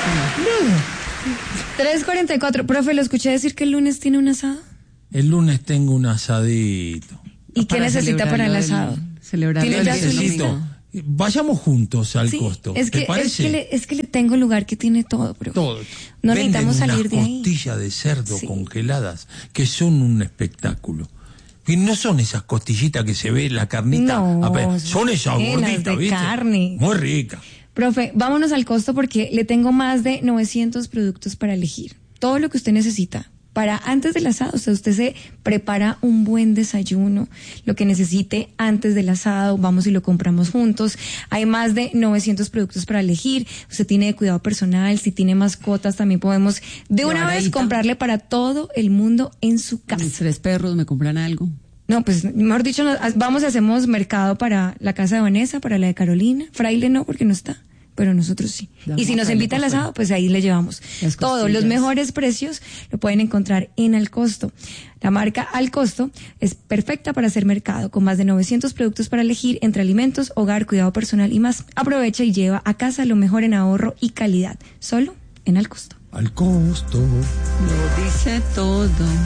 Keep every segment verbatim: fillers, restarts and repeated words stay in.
tres cuarenta y cuatro. Profe, lo escuché decir que el lunes tiene un asado. El lunes tengo un asadito. ¿Y qué necesita para el asado? Celebrar ¿Tiene el ya su Necesito. lista? Vayamos juntos al Sí, costo. es que, ¿Te parece? Es que, le, es que le tengo un lugar que tiene todo, profe. Todo. No Venden necesitamos salir unas de ahí. costillas de cerdo Sí. congeladas que son un espectáculo. Y no son esas costillitas que se ve la carnita. No, A ver, son esas llenas gorditas, de ¿viste? carne. Muy ricas. Profe, vámonos al costo porque le tengo más de novecientos productos para elegir. Todo lo que usted necesita. Para antes del asado, o sea, usted se prepara un buen desayuno, lo que necesite antes del asado, vamos y lo compramos juntos. Hay más de novecientos productos para elegir. Usted tiene de cuidado personal, si tiene mascotas, también podemos de una vez comprarle para todo el mundo en su casa. Mis tres perros me compran algo. No, pues mejor dicho, nos- vamos y hacemos mercado para la casa de Vanessa, para la de Carolina. Fraile no, porque no está, pero nosotros sí. Vamos Y si a nos Fraile invita al por fuera. asado, pues ahí le llevamos Las todo. Los costillas. mejores precios lo pueden encontrar en Al Costo. La marca Al Costo es perfecta para hacer mercado, con más de novecientos productos para elegir entre alimentos, hogar, cuidado personal y más. Aprovecha y lleva a casa lo mejor en ahorro y calidad, solo en Al Costo. Al costo. Lo dice todo.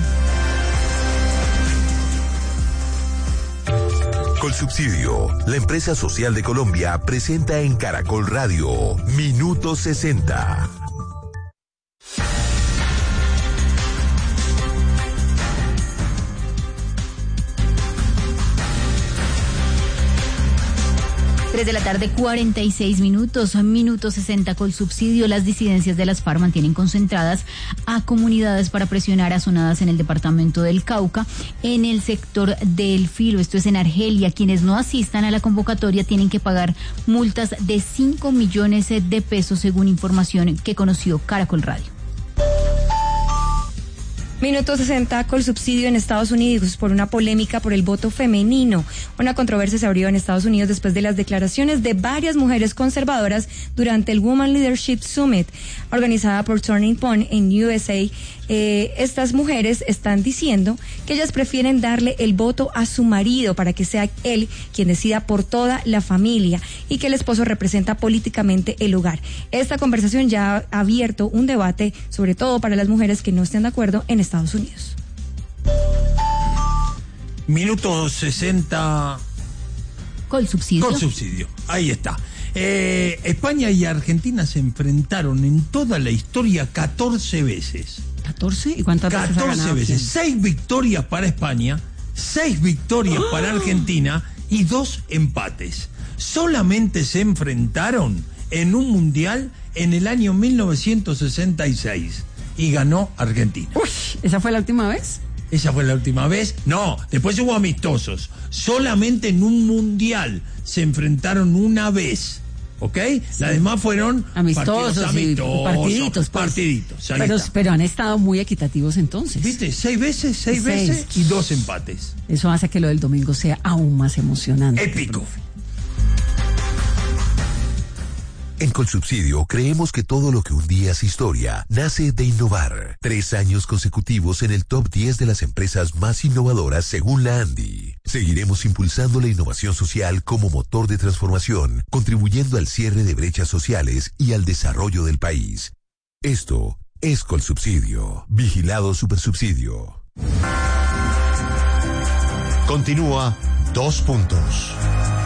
Colsubsidio, la empresa social de Colombia, presenta en Caracol Radio Minuto sesenta. tres de la tarde, cuarenta y seis minutos, minuto sesenta Colsubsidio. Las disidencias de las FARC mantienen concentradas a comunidades para presionar a zonadas en el departamento del Cauca, en el sector del Filo, esto es en Argelia. Quienes no asistan a la convocatoria tienen que pagar multas de cinco millones de pesos, según información que conoció Caracol Radio. Minuto sesenta, Colsubsidio en Estados Unidos por una polémica por el voto femenino. Una controversia se abrió en Estados Unidos después de las declaraciones de varias mujeres conservadoras durante el Women Leadership Summit, organizada por Turning Point en U S A. Eh, estas mujeres están diciendo que ellas prefieren darle el voto a su marido para que sea él quien decida por toda la familia y que el esposo representa políticamente el hogar. Esta conversación ya ha abierto un debate, sobre todo para las mujeres que no estén de acuerdo en Estados Unidos. Minuto sesenta. Colsubsidio. Con subsidio. Ahí está. Eh, España y Argentina se enfrentaron en toda la historia catorce veces. ¿catorce? ¿Y cuántas veces ha catorce ganado veces. quién? seis victorias para España, seis victorias ¡Oh! para Argentina y dos empates. Solamente se enfrentaron en un mundial en el año mil novecientos sesenta y seis y ganó Argentina. Uy, ¿esa fue la última vez? Esa fue la última vez. No, después hubo amistosos. Solamente en un mundial se enfrentaron una vez. ¿Ok? Sí. Las demás fueron amistosos, partidos amistosos, partiditos. Pues. Partiditos. Ahí Pero, está. pero han estado muy equitativos entonces. ¿Viste? Seis veces, seis, Seis. veces y dos empates. Eso hace que lo del domingo sea aún más emocionante. Épico. En Colsubsidio creemos que todo lo que un día es historia nace de innovar. Tres años consecutivos en el top diez de las empresas más innovadoras según la ANDI. Seguiremos impulsando la innovación social como motor de transformación, contribuyendo al cierre de brechas sociales y al desarrollo del país. Esto es Colsubsidio. Vigilado Supersubsidio. Continúa Dos Puntos.